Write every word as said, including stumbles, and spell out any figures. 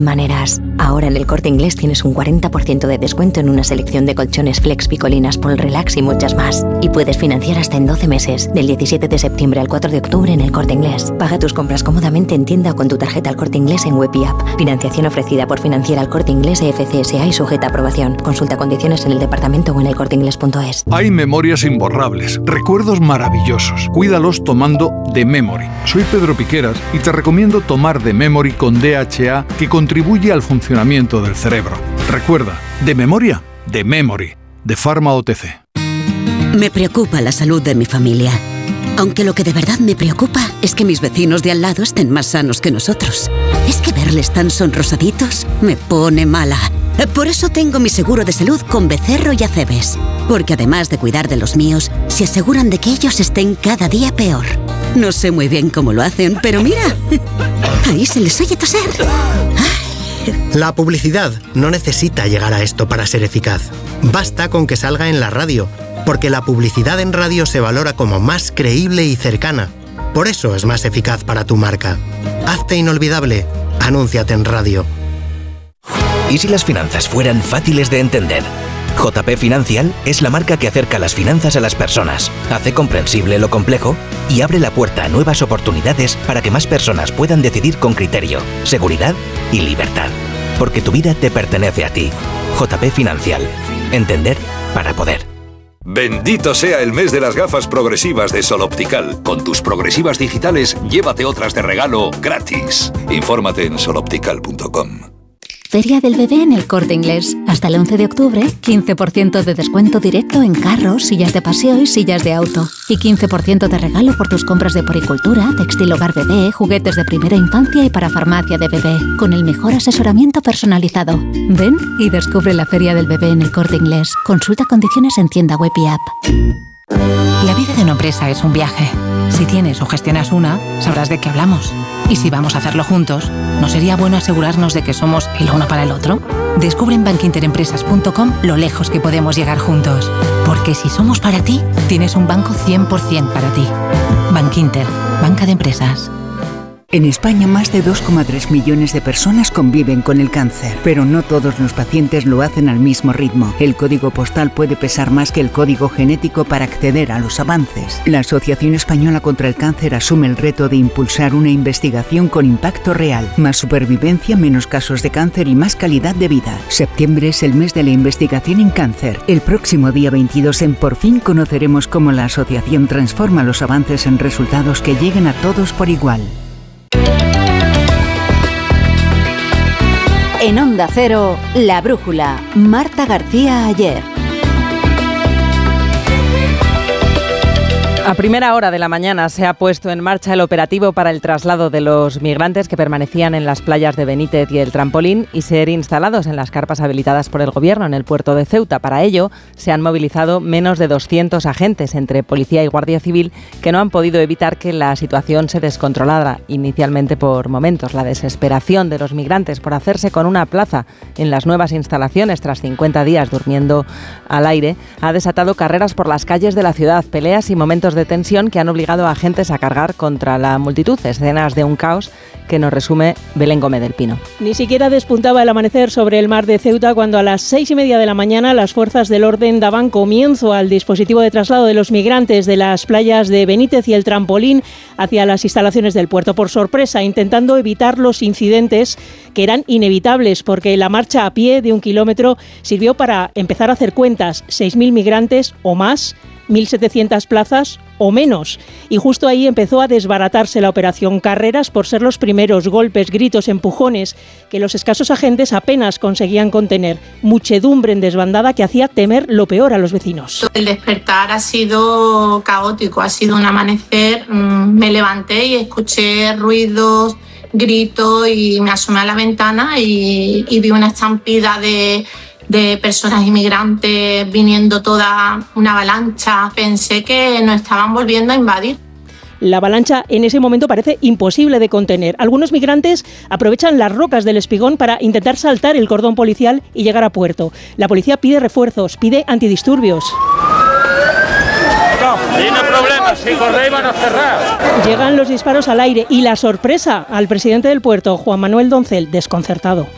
Maneras. Ahora en El Corte Inglés tienes un cuarenta por ciento de descuento en una selección de colchones Flex, Picolinas, Polrelax y muchas más. Y puedes financiar hasta en doce meses, del diecisiete de septiembre al cuatro de octubre en El Corte Inglés. Paga tus compras cómodamente en tienda o con tu tarjeta El Corte Inglés en web y app. Financiación ofrecida por Financiera El Corte Inglés E F C S A y sujeta a aprobación. Consulta condiciones en el departamento o en elcorteinglés punto es. Hay memorias imborrables, recuerdos maravillosos. Cuídalos tomando The Memory. Soy Pedro Piqueras y te recomiendo tomar The Memory con D H A, que contribuye al funcionamiento del cerebro. Recuerda, de memoria, The Memory, de Pharma O T C. Me preocupa la salud de mi familia. Aunque lo que de verdad me preocupa es que mis vecinos de al lado estén más sanos que nosotros. Es que verles tan sonrosaditos me pone mala. Por eso tengo mi seguro de salud con Becerro y Acebes. Porque además de cuidar de los míos, se aseguran de que ellos estén cada día peor. No sé muy bien cómo lo hacen, pero mira, ahí se les oye toser. La publicidad no necesita llegar a esto para ser eficaz. Basta con que salga en la radio, porque la publicidad en radio se valora como más creíble y cercana. Por eso es más eficaz para tu marca. Hazte inolvidable. Anúnciate en radio. ¿Y si las finanzas fueran fáciles de entender? J P Financial es la marca que acerca las finanzas a las personas, hace comprensible lo complejo y abre la puerta a nuevas oportunidades para que más personas puedan decidir con criterio, seguridad y libertad. Porque tu vida te pertenece a ti. J P Financial. Entender para poder. Bendito sea el mes de las gafas progresivas de Sol Optical. Con tus progresivas digitales, llévate otras de regalo gratis. Infórmate en sol optical punto com. Feria del Bebé en El Corte Inglés. Hasta el once de octubre, quince por ciento de descuento directo en carros, sillas de paseo y sillas de auto. Y quince por ciento de regalo por tus compras de poricultura, textil hogar bebé, juguetes de primera infancia y para farmacia de bebé. Con el mejor asesoramiento personalizado. Ven y descubre la Feria del Bebé en El Corte Inglés. Consulta condiciones en tienda web y app. La vida de una empresa es un viaje. Si tienes o gestionas una, sabrás de qué hablamos. Y si vamos a hacerlo juntos, ¿no sería bueno asegurarnos de que somos el uno para el otro? Descubre en bankinterempresas punto com lo lejos que podemos llegar juntos. Porque si somos para ti, tienes un banco cien por ciento para ti. Bankinter, banca de empresas. En España, más de dos coma tres millones de personas conviven con el cáncer, pero no todos los pacientes lo hacen al mismo ritmo. El código postal puede pesar más que el código genético para acceder a los avances. La Asociación Española contra el Cáncer asume el reto de impulsar una investigación con impacto real. Más supervivencia, menos casos de cáncer y más calidad de vida. Septiembre es el mes de la investigación en cáncer. El próximo día veintidós en Por Fin conoceremos cómo la asociación transforma los avances en resultados que lleguen a todos por igual. En Onda Cero, La Brújula, Marta García Ayer. A primera hora de la mañana se ha puesto en marcha el operativo para el traslado de los migrantes que permanecían en las playas de Benítez y El Trampolín y ser instalados en las carpas habilitadas por el Gobierno en el puerto de Ceuta. Para ello, se han movilizado menos de doscientos agentes entre Policía y Guardia Civil que no han podido evitar que la situación se descontrolara inicialmente por momentos. La desesperación de los migrantes por hacerse con una plaza en las nuevas instalaciones tras cincuenta días durmiendo al aire ha desatado carreras por las calles de la ciudad, peleas y momentos de tensión que han obligado a agentes a cargar contra la multitud. Escenas de un caos que nos resume Belén Gómez del Pino. Ni siquiera despuntaba el amanecer sobre el mar de Ceuta cuando a las seis y media de la mañana las fuerzas del orden daban comienzo al dispositivo de traslado de los migrantes de las playas de Benítez y El Trampolín hacia las instalaciones del puerto. Por sorpresa, intentando evitar los incidentes que eran inevitables, porque la marcha a pie de un kilómetro sirvió para empezar a hacer cuentas. seis mil migrantes o más, mil setecientas plazas o menos. Y justo ahí empezó a desbaratarse la operación. Carreras por ser los primeros, golpes, gritos, empujones que los escasos agentes apenas conseguían contener. Muchedumbre en desbandada que hacía temer lo peor a los vecinos. El despertar ha sido caótico, ha sido un amanecer. Me levanté y escuché ruidos, gritos y me asomé a la ventana y, y vi una estampida de de personas inmigrantes viniendo toda una avalancha. Pensé que nos estaban volviendo a invadir. La avalancha en ese momento parece imposible de contener. Algunos migrantes aprovechan las rocas del Espigón para intentar saltar el cordón policial y llegar a puerto. La policía pide refuerzos, pide antidisturbios. No, tiene problemas, si corréis van a cerrar. Llegan los disparos al aire y la sorpresa al presidente del puerto, Juan Manuel Doncel, desconcertado.